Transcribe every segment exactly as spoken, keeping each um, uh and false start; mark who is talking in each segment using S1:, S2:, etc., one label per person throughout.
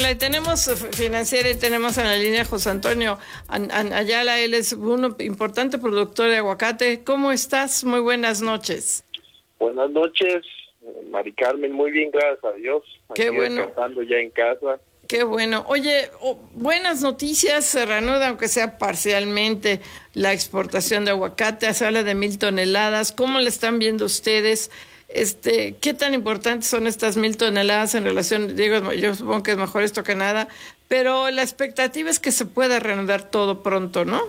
S1: Ayala, y tenemos financiera y tenemos en la línea José Antonio Ayala. Él es un importante productor de aguacate. ¿Cómo estás? Muy buenas noches.
S2: Buenas noches, Mari Carmen. Muy bien, gracias a Dios.
S1: Qué
S2: Aquí
S1: bueno.
S2: descansando ya en casa.
S1: Qué bueno. Oye, oh, buenas noticias, se reanuda, aunque sea parcialmente, la exportación de aguacate. Se habla de mil toneladas. ¿Cómo le están viendo ustedes? Este, ¿qué tan importantes son estas mil toneladas en relación? Digo, yo supongo que es mejor esto que nada, pero la expectativa es que se pueda reanudar todo pronto, ¿no?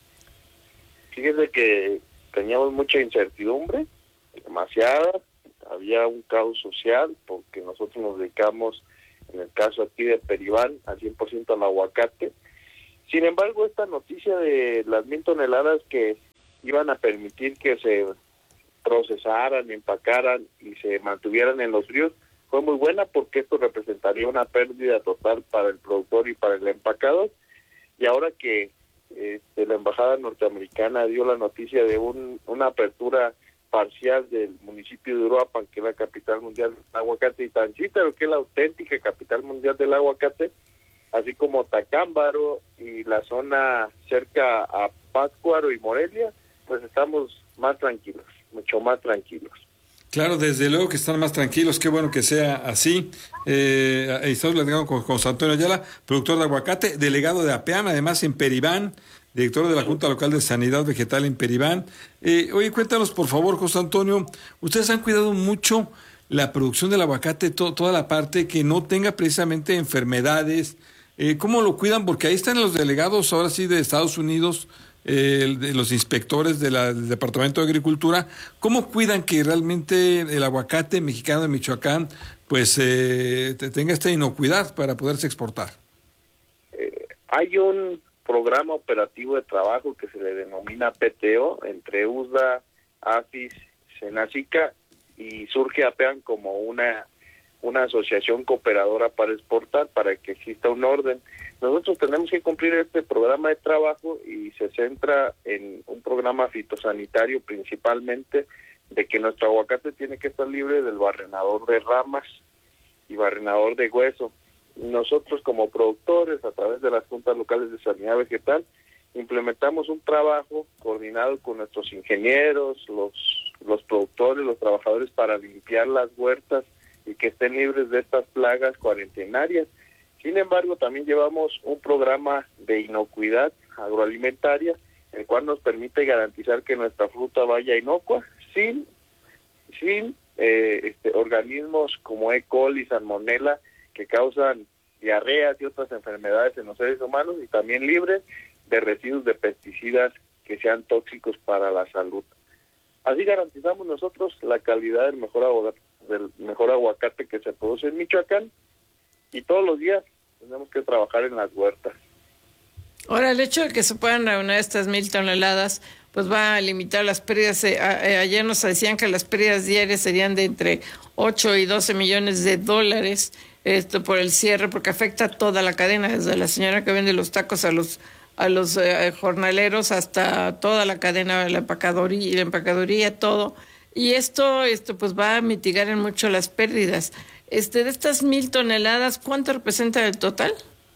S2: Fíjese que teníamos mucha incertidumbre, demasiada. Había un caos social porque nosotros nos dedicamos, en el caso aquí de Peribán, al cien por ciento al aguacate. Sin embargo, esta noticia de las mil toneladas que iban a permitir que se procesaran, empacaran y se mantuvieran en los ríos fue muy buena, porque esto representaría una pérdida total para el productor y para el empacador. Y ahora que este, la embajada norteamericana dio la noticia de un, una apertura parcial del municipio de Uruapan, que es la capital mundial del aguacate, y Tancítaro, que es la auténtica capital mundial del aguacate, así como Tacámbaro y la zona cerca a Pátzcuaro y Morelia, pues estamos más tranquilos, mucho más tranquilos.
S3: Claro, desde luego que están más tranquilos, qué bueno que sea así. Eh, estamos platicando con José Antonio Ayala, productor de aguacate, delegado de APEAN, además en Peribán, director de la Junta Local de Sanidad Vegetal en Peribán. Eh, oye, cuéntanos por favor, José Antonio, ustedes han cuidado mucho la producción del aguacate, to, toda la parte que no tenga precisamente enfermedades. Eh, ¿Cómo lo cuidan? Porque ahí están los delegados, ahora sí, de Estados Unidos, eh, de los inspectores de la, del Departamento de Agricultura. ¿Cómo cuidan que realmente el aguacate mexicano de Michoacán pues eh, tenga esta inocuidad para poderse exportar?
S2: Eh, hay un programa operativo de trabajo que se le denomina P T O entre U S D A, AFIS, Senacica, y surge APEAN como una una asociación cooperadora para exportar, para que exista un orden. Nosotros tenemos que cumplir este programa de trabajo y se centra en un programa fitosanitario principalmente, de que nuestro aguacate tiene que estar libre del barrenador de ramas y barrenador de hueso. Nosotros como productores, a través de las juntas locales de sanidad vegetal, implementamos un trabajo coordinado con nuestros ingenieros, los, los productores, los trabajadores, para limpiar las huertas y que estén libres de estas plagas cuarentenarias. Sin embargo, también llevamos un programa de inocuidad agroalimentaria, el cual nos permite garantizar que nuestra fruta vaya inocua, sin, sin eh, este, organismos como E. coli, salmonela, que causan diarreas y otras enfermedades en los seres humanos, y también libres de residuos de pesticidas que sean tóxicos para la salud. Así garantizamos nosotros la calidad del mejor aguacate, del mejor aguacate que se produce en Michoacán, y todos los días tenemos que trabajar en las huertas.
S1: Ahora, el hecho de que se puedan reunir estas mil toneladas, pues va a limitar las pérdidas. Eh, a, ayer nos decían que las pérdidas diarias serían de entre ocho y doce millones de dólares, esto por el cierre, porque afecta a toda la cadena, desde la señora que vende los tacos a los a los eh, jornaleros hasta toda la cadena, la empacadoría, la empacadoría, todo. Y esto, esto pues va a mitigar en mucho las pérdidas. Este, de estas mil toneladas, ¿cuánto representa el total?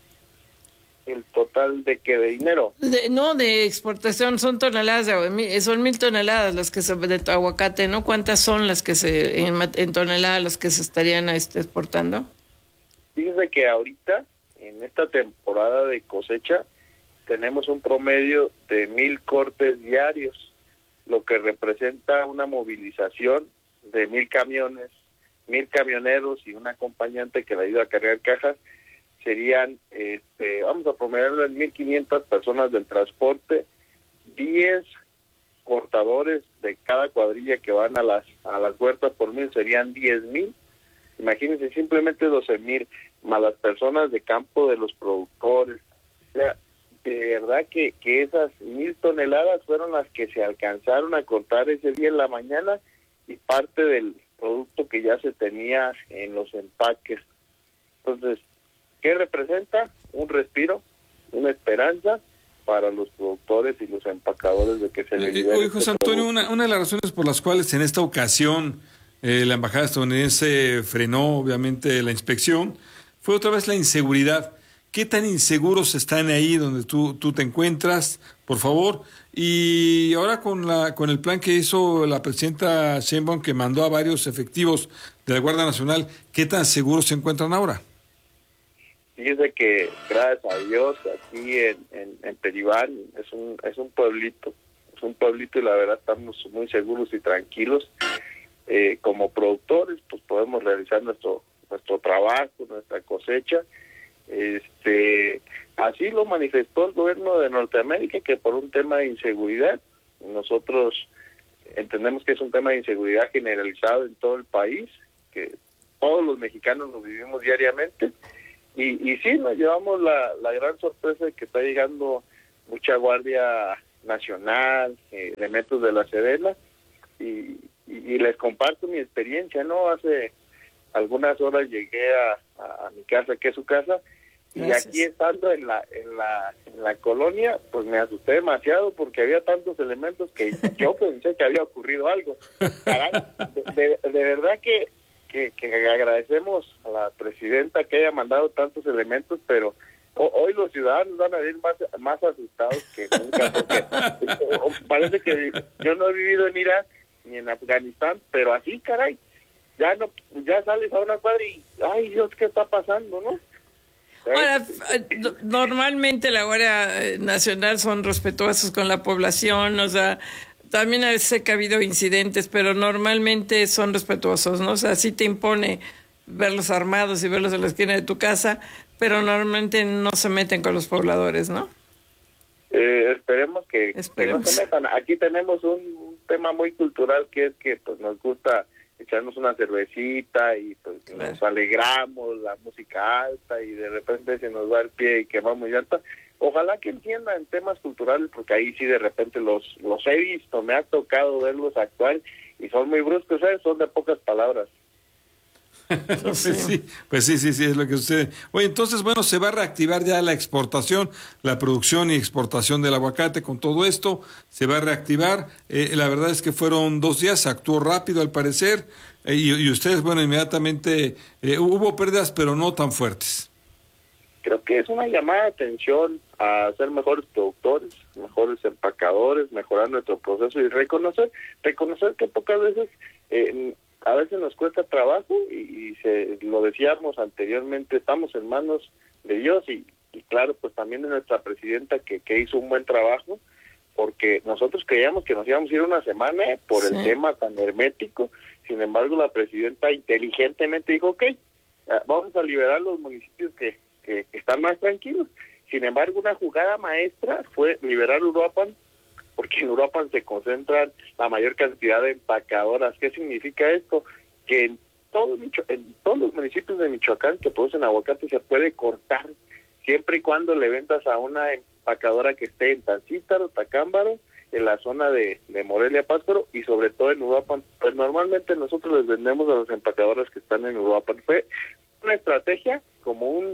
S2: ¿El total de qué? ¿De dinero?
S1: De, no, de exportación, son toneladas, de, son mil toneladas las que se de aguacate, ¿no? ¿Cuántas son las que se, en, en toneladas, las que se estarían este, exportando?
S2: Fíjense que ahorita, en esta temporada de cosecha, tenemos un promedio de mil cortes diarios, lo que representa una movilización de mil camiones, mil camioneros y un acompañante que le ayuda a cargar cajas. Serían, este, vamos a promediarlo en mil quinientas personas del transporte, diez cortadores de cada cuadrilla que van a las a las huertas por mil, serían diez mil. Imagínense, simplemente doce mil, más las personas de campo de los productores. O sea, de verdad que, que esas mil toneladas fueron las que se alcanzaron a cortar ese día en la mañana, y parte del producto que ya se tenía en los empaques. Entonces, ¿qué representa? Un respiro, una esperanza para los productores y los empacadores de que se les libere.
S3: Oye, José Antonio, una, una de las razones por las cuales en esta ocasión eh, la embajada estadounidense frenó obviamente la inspección fue otra vez la inseguridad. ¿Qué tan inseguros están ahí donde tú, tú te encuentras, por favor? Y ahora con la con el plan que hizo la presidenta Sheinbaum, que mandó a varios efectivos de la Guardia Nacional, ¿qué tan seguros se encuentran ahora?
S2: Dice que, gracias a Dios, aquí en, en, en Peribán es un, es un pueblito, es un pueblito y la verdad estamos muy seguros y tranquilos. Eh, como productores, pues podemos realizar nuestro nuestro trabajo, nuestra cosecha. Este, así lo manifestó el gobierno de Norteamérica, que por un tema de inseguridad, nosotros entendemos que es un tema de inseguridad generalizado en todo el país, que todos los mexicanos lo vivimos diariamente, y, y sí nos llevamos la, la gran sorpresa de que está llegando mucha Guardia Nacional, eh, elementos de la Sedena, y, y, y les comparto mi experiencia, ¿no? Hace algunas horas llegué a, a, a mi casa, que es su casa, Gracias. Y aquí estando en la, en la en la colonia, pues me asusté demasiado porque había tantos elementos que yo pensé que había ocurrido algo. Caray, de, de, de verdad que, que, que agradecemos a la presidenta que haya mandado tantos elementos, pero hoy los ciudadanos van a ir más, más asustados que nunca, porque parece que yo no he vivido en Irak ni en Afganistán, pero así, caray, ya no ya sales a una cuadra y, ay Dios, ¿qué está pasando, no?
S1: Ahora, normalmente la Guardia Nacional son respetuosos con la población, o sea, también a veces ha habido incidentes, pero normalmente son respetuosos, ¿no? O sea, sí te impone verlos armados y verlos en la esquina de tu casa, pero normalmente no se meten con los pobladores, ¿no?
S2: Eh, esperemos que,
S1: esperemos
S2: que no se metan. Aquí tenemos un, un tema muy cultural que es que pues nos gusta echarnos una cervecita y pues claro. Nos alegramos, la música alta y de repente se nos va el pie y que va muy alta. Ojalá que entiendan temas culturales porque ahí sí de repente los los he visto, me ha tocado verlos actuar y son muy bruscos, ¿sabes? Son de pocas palabras.
S3: pues sí, pues sí, sí, sí, es lo que sucede. Oye, entonces, bueno, se va a reactivar ya la exportación, la producción y exportación del aguacate con todo esto, se va a reactivar. Eh, la verdad es que fueron dos días, se actuó rápido al parecer, eh, y, y ustedes, bueno, inmediatamente eh, hubo pérdidas, pero no tan fuertes.
S2: Creo que es una llamada de atención a ser mejores productores, mejores empacadores, mejorar nuestro proceso y reconocer, reconocer que pocas veces... Eh, a veces nos cuesta trabajo y, y se lo decíamos anteriormente, estamos en manos de Dios y, y claro, pues también de nuestra presidenta que, que hizo un buen trabajo, porque nosotros creíamos que nos íbamos a ir una semana por sí. El tema tan hermético, sin embargo la presidenta inteligentemente dijo, ok, vamos a liberar los municipios que, que, que están más tranquilos, sin embargo una jugada maestra fue liberar Uruapan, porque en Uruapan se concentran la mayor cantidad de empacadoras. ¿Qué significa esto? Que en, todo Micho- en todos los municipios de Michoacán que producen aguacate se puede cortar, siempre y cuando le vendas a una empacadora que esté en Tancítaro, Tacámbaro, en la zona de, de Morelia, Pátzcuaro y sobre todo en Uruapan. Pues normalmente nosotros les vendemos a las empacadoras que están en Uruapan. Fue una estrategia como un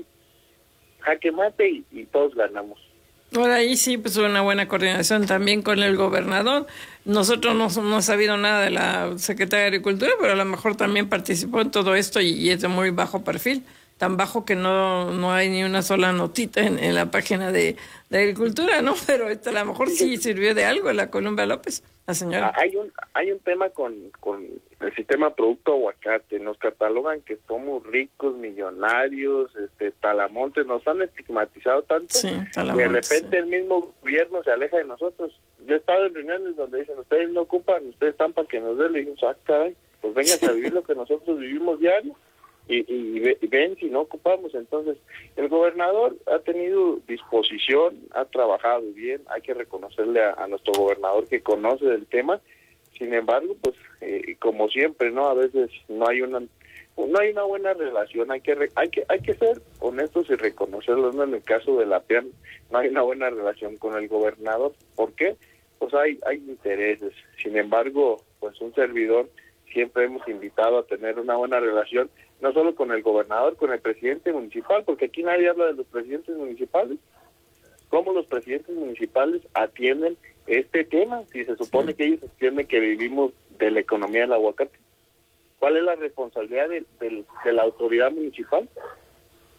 S2: jaque mate y, y todos ganamos.
S1: Por ahí sí, pues una buena coordinación también con el gobernador. Nosotros no no hemos sabido nada de la Secretaría de Agricultura, pero a lo mejor también participó en todo esto y, y es de muy bajo perfil, tan bajo que no no hay ni una sola notita en, en la página de, de Agricultura, ¿no? Pero esta a lo mejor sí sirvió de algo en la Columbia López, la señora.
S2: Hay un hay un tema con, con el sistema producto aguacate, nos catalogan que somos ricos, millonarios, este talamontes, nos han estigmatizado tanto
S1: sí,
S2: que de repente sí. El mismo gobierno se aleja de nosotros. Yo he estado en reuniones donde dicen, ustedes no ocupan, ustedes están para que nos den, le digo, ah, caray, pues vengan a vivir lo que nosotros vivimos diario. Y, y, y ven si no ocupamos. Entonces el gobernador ha tenido disposición, ha trabajado bien, hay que reconocerle a, a nuestro gobernador que conoce del tema. Sin embargo, pues eh, como siempre, no, a veces no hay una no hay una buena relación, hay que re, hay que hay que ser honestos y reconocerlo, ¿no? En el caso de la P E A N no hay una buena relación con el gobernador. ¿Por qué? Pues hay hay intereses. Sin embargo, pues un servidor siempre hemos invitado a tener una buena relación, no solo con el gobernador, con el presidente municipal, porque aquí nadie habla de los presidentes municipales. ¿Cómo los presidentes municipales atienden este tema? Si se supone sí. que ellos entienden que vivimos de la economía del aguacate. ¿Cuál es la responsabilidad de, de, de la autoridad municipal?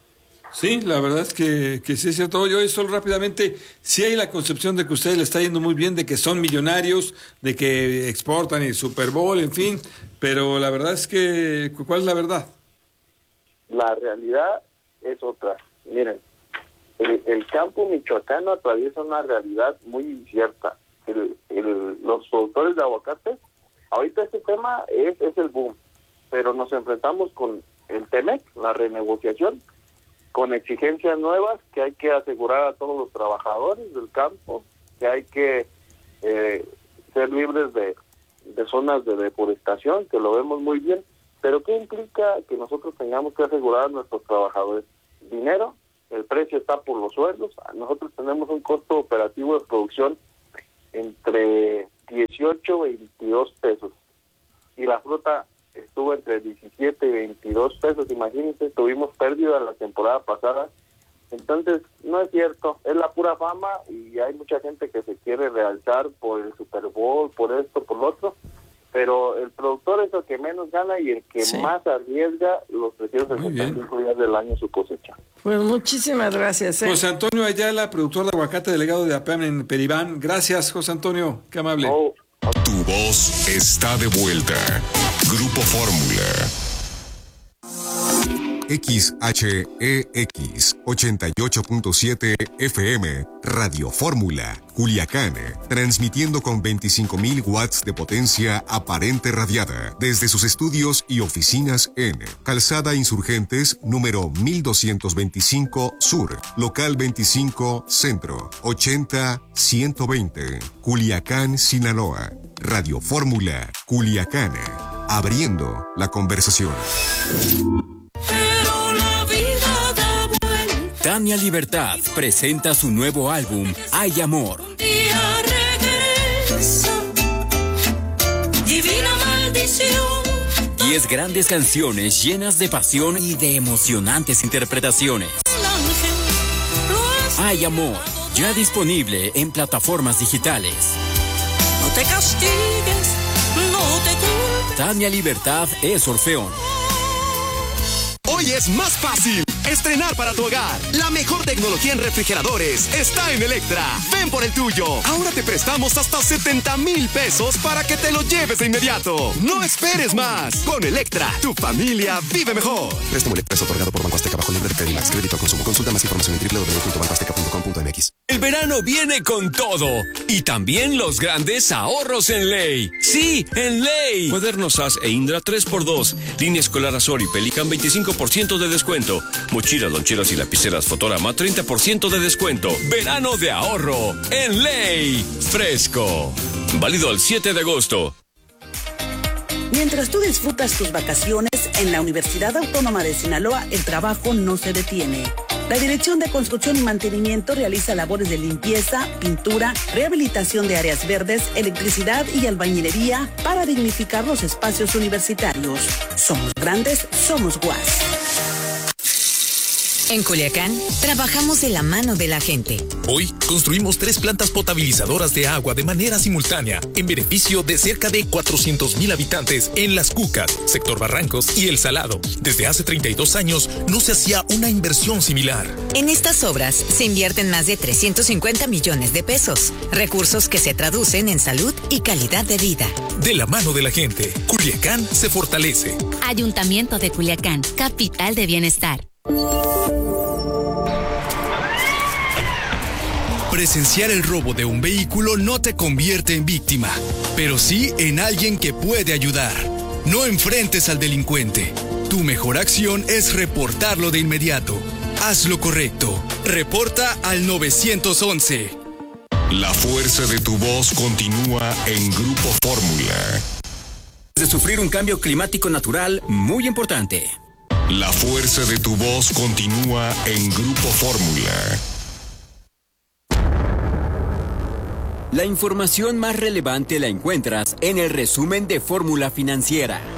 S3: Sí, la verdad es que, que sí es cierto. Yo solo rápidamente, sí hay la concepción de que a ustedes le está yendo muy bien, de que son millonarios, de que exportan el Super Bowl, en fin, pero la verdad es que, ¿cuál es la verdad?
S2: La realidad es otra. Miren, el, el campo michoacano atraviesa una realidad muy incierta. El, el, los productores de aguacate, ahorita este tema es, es el boom, pero nos enfrentamos con el T-M E C, la renegociación, con exigencias nuevas que hay que asegurar a todos los trabajadores del campo, que hay que eh, ser libres de, de zonas de deforestación, que lo vemos muy bien, pero ¿qué implica que nosotros tengamos que asegurar a nuestros trabajadores? Dinero, el precio está por los sueldos, nosotros tenemos un costo operativo de producción entre dieciocho y veintidós pesos, y la fruta estuvo entre diecisiete y veintidós pesos, imagínense, tuvimos pérdida la temporada pasada. Entonces, no es cierto, es la pura fama y hay mucha gente que se quiere realzar por el Super Bowl, por esto, por lo otro, pero el productor es el que menos gana y el que sí. más arriesga los trescientos sesenta y cinco días del año su cosecha.
S1: Pues muchísimas gracias. ¿eh?
S3: José Antonio Ayala, productor de aguacate, delegado de APEAM en Peribán. Gracias, José Antonio, qué amable.
S2: Oh.
S4: Tu voz está de vuelta. Grupo Fórmula. X H E X ochenta y ocho punto siete F M, Radio Fórmula, Culiacán, transmitiendo con veinticinco mil watts de potencia aparente radiada desde sus estudios y oficinas en Calzada Insurgentes, número mil doscientos veinticinco Sur, local veinticinco Centro, ochenta ciento veinte, Culiacán, Sinaloa. Radio Fórmula, Culiacán, abriendo la conversación.
S5: Tania Libertad presenta su nuevo álbum, Hay Amor. Divina maldición. Diez grandes canciones llenas de pasión y de emocionantes interpretaciones. Hay Amor, ya disponible en plataformas digitales. No te castigues, no te culpes. Tania Libertad es Orfeón.
S6: Hoy es más fácil estrenar para tu hogar. La mejor tecnología en refrigeradores está en Electra. Ven por el tuyo. Ahora te prestamos hasta setenta mil pesos para que te lo lleves de inmediato. No esperes más. Con Electra, tu familia vive mejor. Préstamo Electra es otorgado por Banco Azteca bajo libre de Credimax. Crédito al consumo. Consulta más información en doble u doble u doble u punto banco azteca punto com punto m x.
S7: El verano viene con todo y también los grandes ahorros en Ley. Sí, en Ley. Cuadernos A S e Indra tres por dos. Línea escolar Azor y Pelican veinticinco por ciento de descuento. Mochilas, loncheras y lapiceras Fotorama treinta por ciento de descuento. Verano de ahorro en Ley. Fresco. Válido el siete de agosto.
S8: Mientras tú disfrutas tus vacaciones, en la Universidad Autónoma de Sinaloa el trabajo no se detiene. La Dirección de Construcción y Mantenimiento realiza labores de limpieza, pintura, rehabilitación de áreas verdes, electricidad y albañilería para dignificar los espacios universitarios. Somos grandes, somos U A S.
S9: En Culiacán, trabajamos de la mano de la gente.
S10: Hoy construimos tres plantas potabilizadoras de agua de manera simultánea, en beneficio de cerca de cuatrocientos mil habitantes en Las Cucas, Sector Barrancos y El Salado. Desde hace treinta y dos años no se hacía una inversión similar.
S9: En estas obras se invierten más de trescientos cincuenta millones de pesos, recursos que se traducen en salud y calidad de vida.
S10: De la mano de la gente, Culiacán se fortalece.
S11: Ayuntamiento de Culiacán, capital de bienestar.
S12: Presenciar el robo de un vehículo no te convierte en víctima, pero sí en alguien que puede ayudar. No enfrentes al delincuente. Tu mejor acción es reportarlo de inmediato. Haz lo correcto. Reporta al nueve once.
S4: La fuerza de tu voz continúa en Grupo Fórmula.
S5: De sufrir un cambio climático natural muy importante.
S4: La fuerza de tu voz continúa en Grupo Fórmula.
S5: La información más relevante la encuentras en el resumen de Fórmula Financiera.